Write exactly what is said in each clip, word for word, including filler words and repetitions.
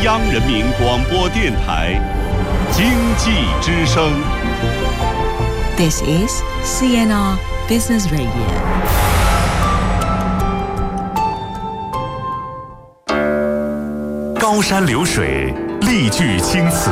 央人民广播电台经济之声。 This is C N R Business Radio。 高山流水，丽句青词，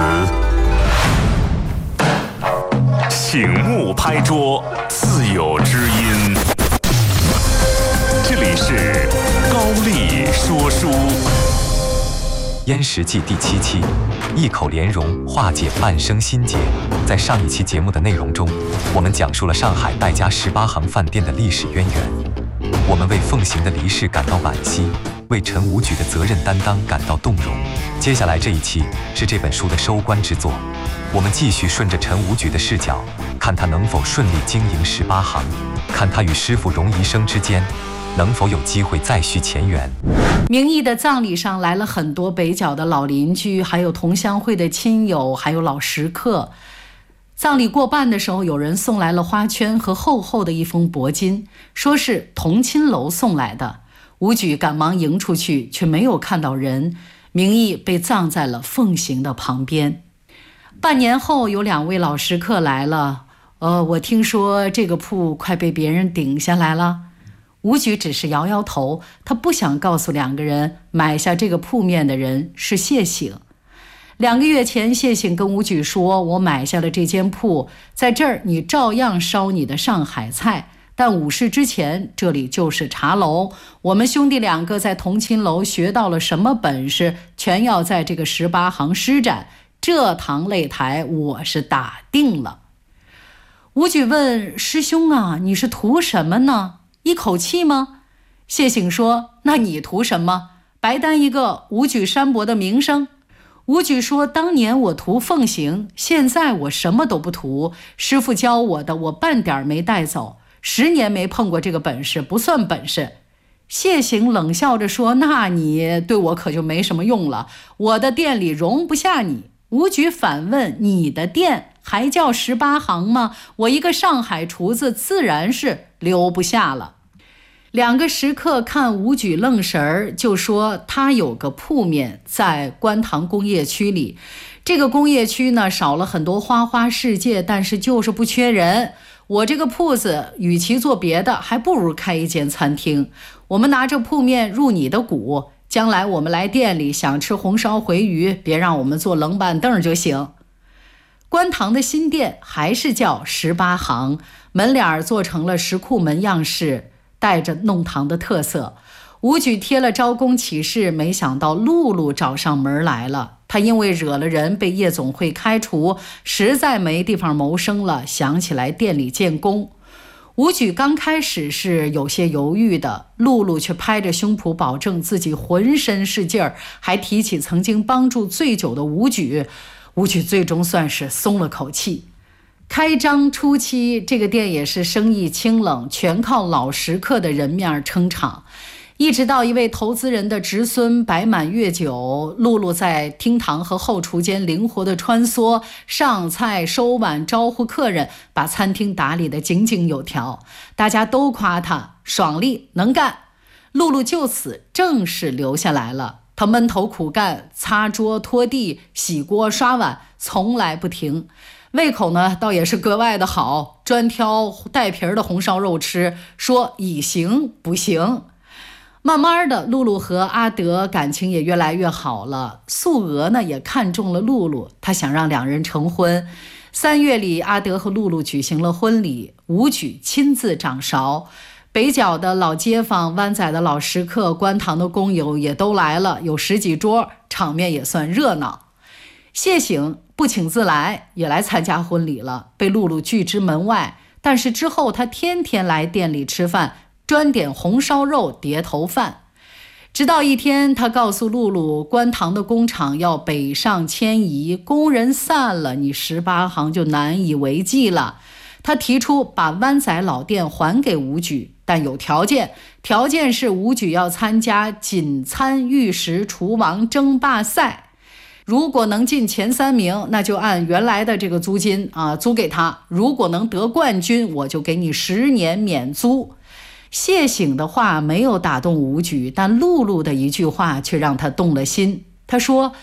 醒目拍桌，自有知音。这里是高丽说书。 燕食记第七期，一口莲蓉化解半生心结。在上一期节目的内容中，我们讲述了上海戴家十八行饭店的历史渊源。我们为奉行的离世感到惋惜，为陈无举的责任担当感到动容。接下来这一期是这本书的收官之作，我们继续顺着陈无举的视角，看他能否顺利经营十八行，看他与师傅荣宜生之间能否有机会再续前缘。 明义的葬礼上来了很多北角的老邻居，还有同乡会的亲友，还有老食客。葬礼过半的时候，有人送来了花圈和厚厚的一封帛金，说是同亲楼送来的。吴举赶忙迎出去，却没有看到人。明义被葬在了奉行的旁边。半年后，有两位老食客来了，呃，我听说这个铺快被别人顶下来了。吴举只是摇摇头，他不想告诉两个人，买下这个铺面的人是谢醒。两个月前，谢醒跟吴举说，我买下了这间铺，在这儿你照样烧你的上海菜，但午市之前这里就是茶楼，我们兄弟两个在同亲楼学到了什么本事，全要在这个十八行施展，这堂擂台我是打定了。吴举问师兄啊，你是图什么呢？一口气吗？谢醒说，那你图什么？白担一个吴举山伯的名声。吴举说，当年我图奉行，现在我什么都不图，师傅教我的我半点没带走，十年没碰过这个本事，不算本事。谢醒冷笑着说，那你对我可就没什么用了，我的店里容不下你。吴举反问，你的店还叫十八行吗？我一个上海厨子自然是留不下了。两个食客看吴举愣神儿，就说他有个铺面在观塘工业区里，这个工业区呢少了很多花花世界，但是就是不缺人。我这个铺子与其做别的，还不如开一间餐厅。我们拿着铺面入你的股，将来我们来店里想吃红烧回鱼，别让我们坐冷板凳就行。观塘的新店还是叫十八行，门脸做成了石库门样式，带着弄堂的特色。吴举贴了招工启事，没想到露露找上门来了。他因为惹了人被夜总会开除，实在没地方谋生了，想起来店里建工。吴举刚开始是有些犹豫的，露露却拍着胸脯保证自己浑身是劲儿，还提起曾经帮助醉酒的吴举。吴举最终算是松了口气。开张初期，这个店也是生意清冷，全靠老食客的人面撑场。一直到一位投资人的侄孙摆满月酒，露露在厅堂和后厨间灵活地穿梭，上菜收碗招呼客人，把餐厅打理得井井有条。大家都夸他爽利能干，露露就此正式留下来了。他闷头苦干，擦桌拖地洗锅刷碗，从来不停。胃口呢倒也是格外的好，专挑带皮儿的红烧肉吃，说以形补形。慢慢的，露露和阿德感情也越来越好了。素娥呢也看中了露露，她想让两人成婚。三月里，阿德和露露举行了婚礼，吴举亲自掌勺。北角的老街坊、湾仔的老食客、观塘的工友也都来了，有十几桌，场面也算热闹。谢醒不请自来，也来参加婚礼了，被露露拒之门外。但是之后他天天来店里吃饭，专点红烧肉、碟头饭。直到一天，他告诉露露，观塘的工厂要北上迁移，工人散了，你十八行就难以为继了。他提出把湾仔老店还给吴举，但有条件，条件是吴举要参加锦餐玉食厨王争霸赛。如果能进前三名，那就按原来的这个租金啊租给他；如果能得冠军，我就给你十年免租。谢醒的话没有打动吴举，但露露的一句话却让他动了心。他说，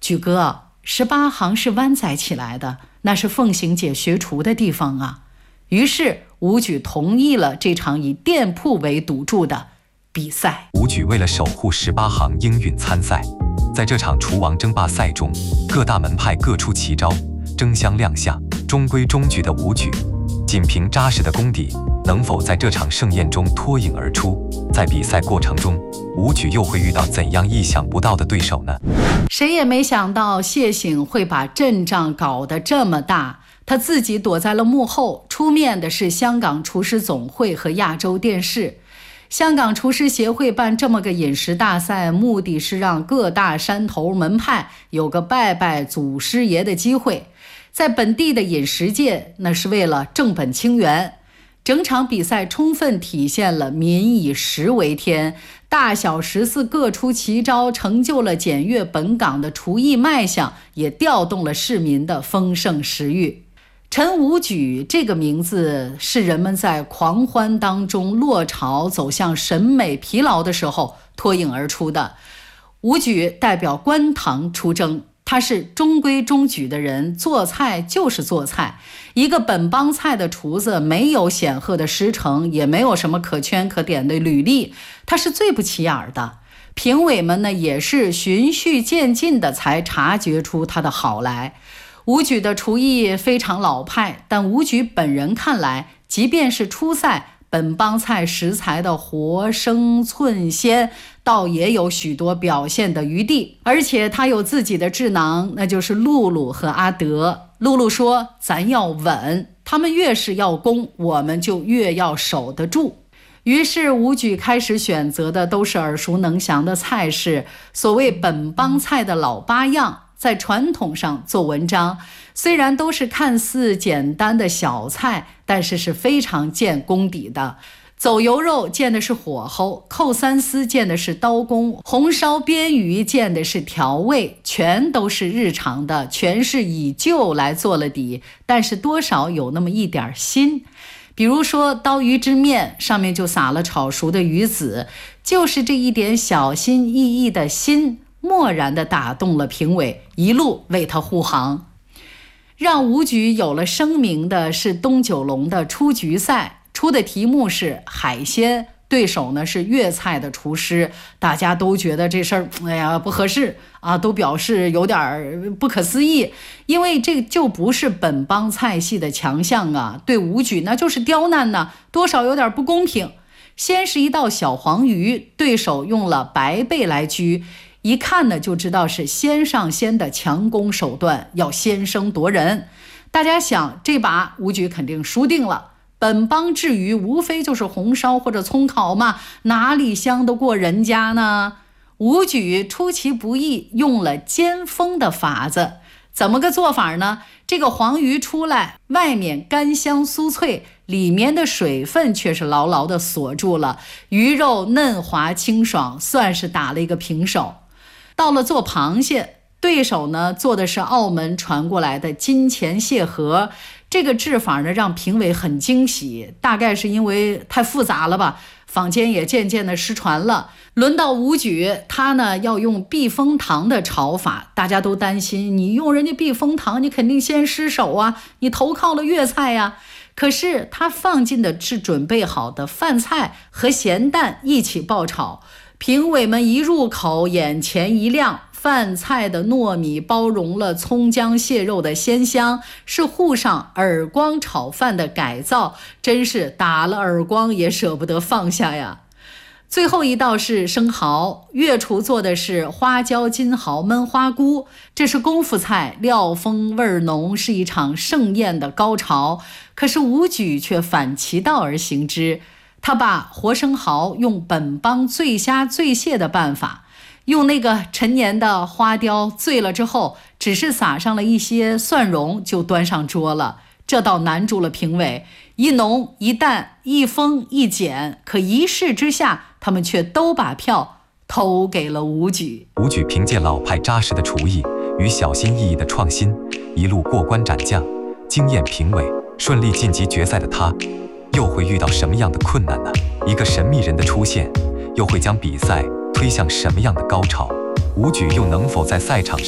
举哥，十八行是湾仔起来的，那是凤行姐学厨的地方啊。于是武举同意了这场以店铺为赌注的比赛。 武举为了守护十八行应允参赛，在这场厨王争霸赛中，各大门派各出奇招，争相亮相。中规中矩的武举，仅凭扎实的功底，能否在这场盛宴中脱颖而出？在比赛过程中，武举又会遇到怎样意想不到的对手呢？ 谁也没想到谢醒会把阵仗搞得这么大，他自己躲在了幕后，出面的是香港厨师总会和亚洲电视。香港厨师协会办这么个饮食大赛，目的是让各大山头门派有个拜拜祖师爷的机会。在本地的饮食界，那是为了正本清源。整场比赛充分体现了民以食为天，大小十四各出奇招，成就了检阅本港的厨艺脉象，也调动了市民的丰盛食欲。陈武举这个名字是人们在狂欢当中落潮走向审美疲劳的时候脱颖而出的。武举代表官堂出征，他是中规中矩的人，做菜就是做菜。一个本帮菜的厨子没有显赫的师承，也没有什么可圈可点的履历，他是最不起眼的。评委们呢也是循序渐进的才察觉出他的好来。武举的厨艺非常老派，但武举本人看来，即便是初赛，本帮菜食材的活生寸鲜，倒也有许多表现的余地。而且他有自己的智囊，那就是露露和阿德。露露说，咱要稳，他们越是要攻，我们就越要守得住。于是武举开始选择的都是耳熟能详的菜式，所谓本帮菜的老八样，在传统上做文章。虽然都是看似简单的小菜，但是是非常见功底的。走油肉见的是火候，扣三丝见的是刀工，红烧鳊鱼见的是调味，全都是日常的，全是以旧来做了底，但是多少有那么一点新。比如说刀鱼之面，上面就撒了炒熟的鱼子，就是这一点小心翼翼的心，蓦然地打动了评委，一路为他护航。让武举有了声名的是东九龙的出局赛，出的题目是海鲜，对手呢是粤菜的厨师，大家都觉得这事儿哎呀不合适啊，都表示有点不可思议，因为这就不是本帮菜系的强项啊，对武举那就是刁难呢，多少有点不公平。先是一道小黄鱼，对手用了白贝来居，一看呢就知道是先上先的强攻手段，要先声夺人。大家想，这把武举肯定输定了。本帮制鱼无非就是红烧或者葱烤嘛，哪里香得过人家呢？武举出其不意，用了煎封的法子。怎么个做法呢？这个黄鱼出来，外面干香酥脆，里面的水分却是牢牢地锁住了，鱼肉嫩滑清爽，算是打了一个平手。到了做螃蟹，对手呢做的是澳门传过来的金钱蟹盒，这个制法呢让评委很惊喜，大概是因为太复杂了吧，坊间也渐渐的失传了。轮到武举，他呢要用避风塘的炒法，大家都担心你用人家避风塘，你肯定先失手啊，你投靠了粤菜呀。可是他放进的是准备好的饭菜和咸蛋一起爆炒，评委们一入口，眼前一亮，饭菜的糯米包容了葱姜蟹肉的鲜香，是沪上耳光炒饭的改造，真是打了耳光也舍不得放下呀。最后一道是生蚝，粤厨做的是花椒金蚝焖花菇，这是功夫菜，料丰味浓，是一场盛宴的高潮。可是武举却反其道而行之，他把活生蚝用本帮醉虾醉蟹的办法，用那个陈年的花雕醉了之后，只是撒上了一些蒜蓉就端上桌了。这倒难住了评委，一浓一淡，一丰一减，可一试之下，他们却都把票投给了武举。 武举凭借老派扎实的厨艺与小心翼翼的创新，一路过关斩将，惊艳评委，顺利晋级决赛的他，又会遇到什么样的困难呢？一个神秘人的出现，又会将比赛推向什么样的高潮？武举又能否在赛场上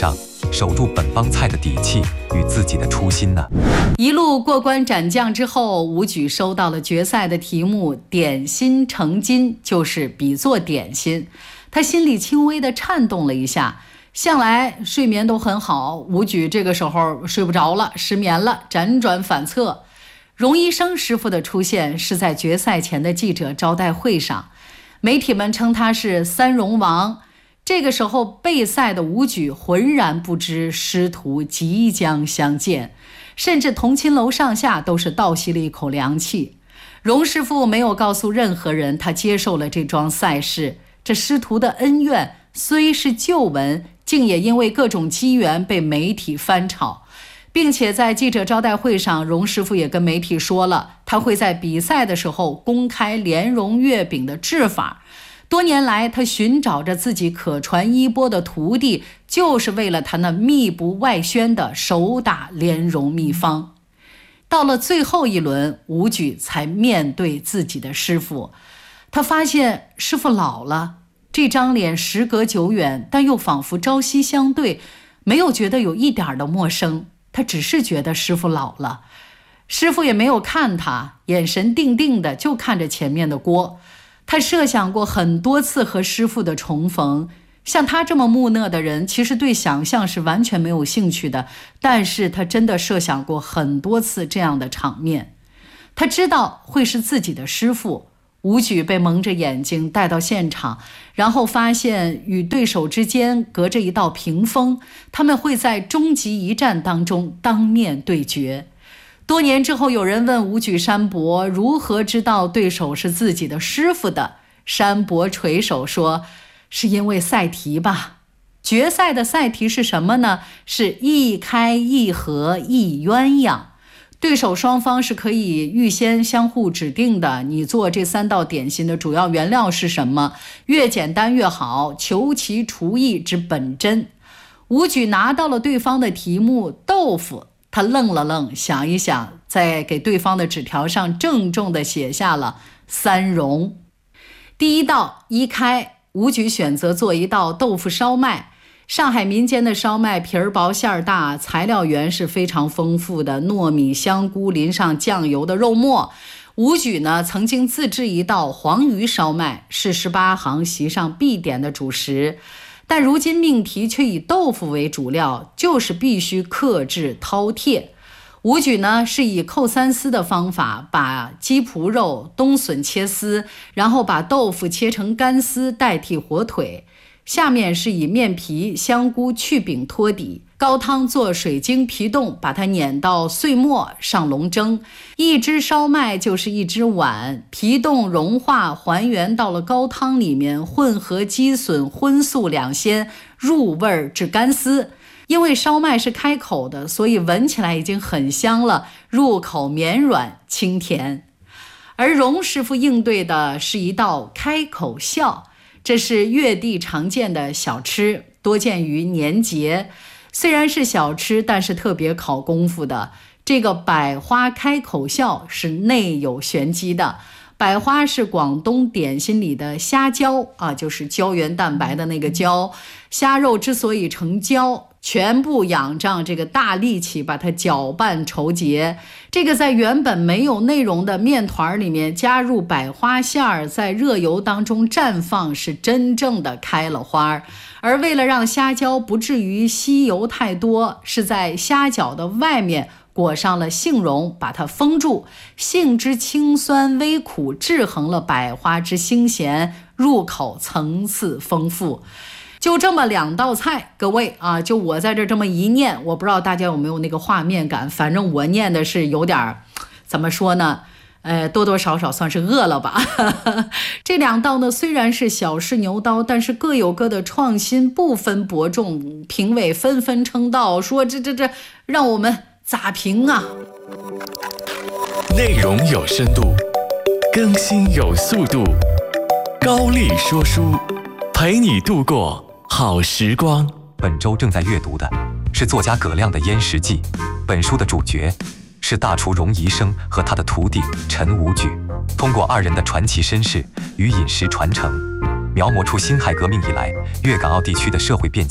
守住本帮菜的底气与自己的初心呢？ 一路过关斩将之后，武举收到了决赛的题目，点心成金，就是比作点心。他心里轻微的颤动了一下，向来睡眠都很好，武举这个时候睡不着了，失眠了，辗转反侧。荣医生师傅的出现是在决赛前的记者招待会上，媒体们称他是三荣王。这个时候备赛的武举浑然不知师徒即将相见，甚至同亲楼上下都是倒吸了一口凉气。荣师傅没有告诉任何人他接受了这桩赛事，这师徒的恩怨虽是旧闻，竟也因为各种机缘被媒体翻炒。并且在记者招待会上，荣师傅也跟媒体说了，他会在比赛的时候公开莲蓉月饼的制法。多年来，他寻找着自己可传衣钵的徒弟，就是为了他那秘不外宣的手打莲蓉秘方。到了最后一轮，武举才面对自己的师傅，他发现师傅老了，这张脸时隔久远，但又仿佛朝夕相对，没有觉得有一点的陌生。他只是觉得师傅老了，师傅也没有看他，眼神定定的就看着前面的锅。他设想过很多次和师傅的重逢，像他这么木讷的人，其实对想象是完全没有兴趣的，但是他真的设想过很多次这样的场面。他知道会是自己的师傅。武举被蒙着眼睛带到现场，然后发现与对手之间隔着一道屏风，他们会在终极一战当中当面对决。多年之后，有人问武举山伯如何知道对手是自己的师傅的，山伯垂手说，是因为赛题吧。决赛的赛题是什么呢？是一开一合一鸳鸯。对手双方是可以预先相互指定的，你做这三道点心的主要原料是什么，越简单越好，求其厨艺之本真。武举拿到了对方的题目豆腐，他愣了愣，想一想，在给对方的纸条上郑重地写下了三荣。第一道一开，武举选择做一道豆腐烧麦。上海民间的烧麦皮儿薄馅儿大，材料源是非常丰富的，糯米、香菇淋上酱油的肉末。武举呢曾经自制一道黄鱼烧麦，是十八行席上必点的主食，但如今命题却以豆腐为主料，就是必须克制饕餮。武举呢是以扣三丝的方法，把鸡脯肉、冬笋切丝，然后把豆腐切成干丝代替火腿。下面是以面皮、香菇去饼托底，高汤做水晶皮冻，把它碾到碎末，上笼蒸。一只烧麦就是一只碗，皮冻融化还原到了高汤里面，混合鸡笋荤素两鲜，入味至干丝。因为烧麦是开口的，所以闻起来已经很香了，入口绵软清甜。而荣师傅应对的是一道开口笑，这是粤地常见的小吃，多见于年节。虽然是小吃，但是特别考功夫的。这个百花开口笑是内有玄机的。百花是广东点心里的虾胶啊，就是胶原蛋白的那个胶。虾肉之所以成胶，全部仰仗这个大力气把它搅拌稠结。这个在原本没有内容的面团里面加入百花馅儿，在热油当中绽放，是真正的开了花。而为了让虾胶不至于吸油太多，是在虾饺的外面裹上了杏蓉，把它封住。杏之清酸微苦制衡了百花之腥咸，入口层次丰富。就这么两道菜，各位啊，就我在这这么一念，我不知道大家有没有那个画面感，反正我念的是有点怎么说呢，呃，多多少少算是饿了吧。这两道呢虽然是小试牛刀，但是各有各的创新，不分伯仲，评委纷纷称道，说这这这让我们咋评啊？ 内容有深度，更新有速度，高丽说书，陪你度过好时光。 本周正在阅读的是作家葛亮的《燕食记》，本书的主角是大厨荣医生和他的徒弟陈武举，通过二人的传奇身世与饮食传承，描摹出辛亥革命以来粤港澳地区的社会变迁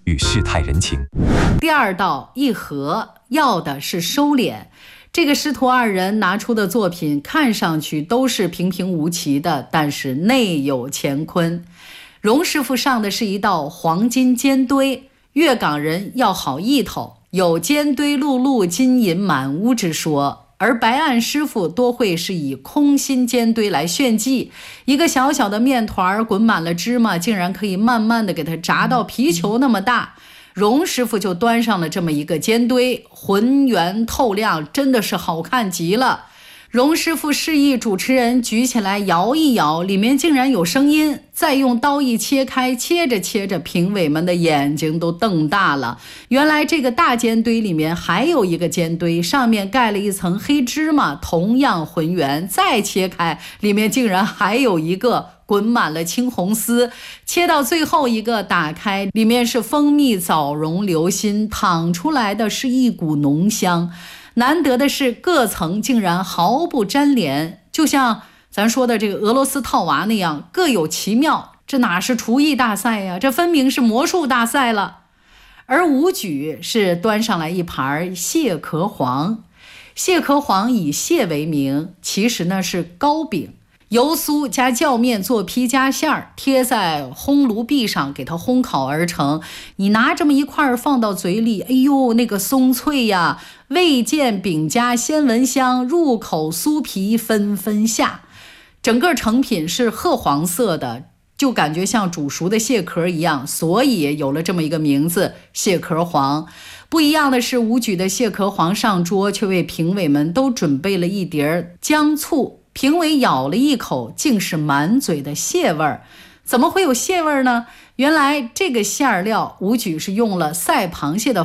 与世态人情。 第二道一和，要的是收敛。这个师徒二人拿出的作品看上去都是平平无奇的，但是内有乾坤。荣师傅上的是一道黄金尖堆，粤港人要好意头，有尖堆碌碌金银满屋之说，而白岸师傅多会是以空心尖堆来炫技，一个小小的面团滚满了芝麻，竟然可以慢慢的给它炸到皮球那么大。荣师傅就端上了这么一个尖堆，浑圆透亮，真的是好看极了。荣师傅示意主持人举起来摇一摇，里面竟然有声音，再用刀一切开，切着切着，评委们的眼睛都瞪大了。原来这个大尖堆里面还有一个尖堆，上面盖了一层黑芝麻，同样浑圆，再切开，里面竟然还有一个滚满了青红丝，切到最后一个打开，里面是蜂蜜枣蓉流心，淌出来的是一股浓香。难得的是各层竟然毫不沾连，就像咱说的这个俄罗斯套娃那样，各有奇妙。这哪是厨艺大赛呀，这分明是魔术大赛了。而武举是端上来一盘蟹壳黄，蟹壳黄以蟹为名，其实呢是糕饼，油酥加酵面做坯加馅儿，贴在烘炉壁上给它烘烤而成。你拿这么一块放到嘴里，哎呦，那个松脆呀，味见饼家鲜闻香，入口酥皮纷纷下。整个成品是褐黄色的，就感觉像煮熟的蟹壳一样，所以有了这么一个名字，蟹壳黄。不一样的是，武举的蟹壳黄上桌，却为评委们都准备了一碟姜醋。评委咬了一口，竟是满嘴的蟹味儿。怎么会有蟹味儿呢？原来这个馅料武举是用了赛螃蟹的